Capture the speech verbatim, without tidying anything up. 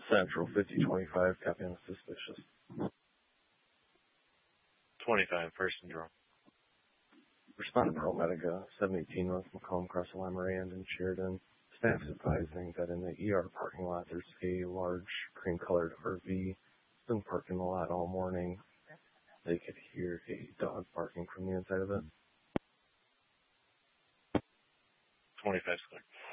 Central fifty twenty-five, copy on suspicious. twenty-five, first and draw. Responding to ProMedica, seven eighteen North Macomb, across the line Rand and Sheridan. Staff's advising that in the E R parking lot, there's a large cream-colored R V. It's been parked in the lot all morning. They could hear a dog barking from the inside of it. twenty-five square.